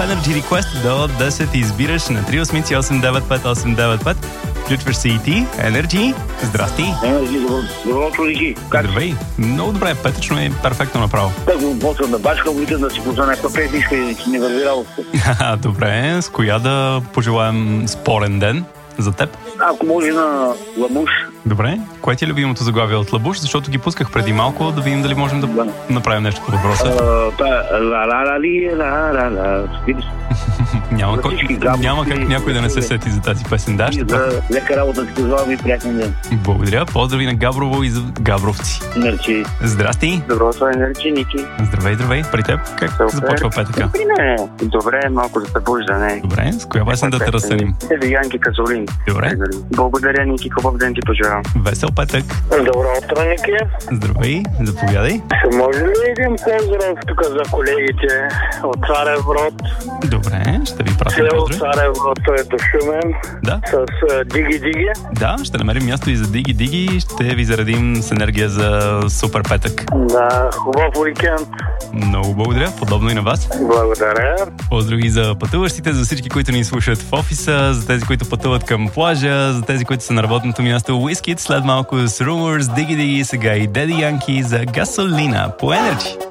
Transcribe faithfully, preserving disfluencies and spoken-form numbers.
Energy Request до десет избираш на три осмици осем девет пет осем девет пет. Включваш се и ти. Energy. Здрасти. Energy, добро, добро утро, Ники. Как? Здравей. Много добре, петъчно е перфектно направо. Так го почвам да бачкам, викам да си позна някаква песня, иска и не върви работа. Добре, с коя да пожелаем спорен ден за теб? Ако може на Ламуш. Добре. Кое ти е любимото заглавие от Лабуш? Защото ги пусках преди малко, да видим дали можем да, да. направим нещо по въпроса. Няма, ко... няма как някой да не се сети за тази песен. Да, ще за лека работа ти позвавам и приятен ден. Благодаря. Поздрави на Габрово и за габровци. Мерчи. Здрасти. Добро утро, Енерджи, Ники. Здравей, здравей. При теб как Супер. започва петъка? При мен е добре, малко за събуждане. Добре, с коя песен да те разсъдим? Еди Янки Казолин. Добре. Благодаря, Ники, хубав ден ти пожелавам. Весел петък. Добро утро, Ники. Здравей, заповядай. Може ли един поздрав тук за колегите от Царев Брод? Добре, ще ви пратим Село поздрав. Царев Брод, е до Шумен. Да. С uh, Диги Диги. Да, ще намерим място и за Диги Диги. Ще ви заредим с енергия за супер петък. Да, хубав уикенд. Много благодаря. Подобно и на вас. Благодаря. Поздрави за пътуващите, за всички, които ни слушат в офиса, за тези, които пътуват към плажа, за тези, които са на работното място. Уискит след малко с Rumors, Диги Диги, сега и Daddy Yankee за Gasolina по Energy.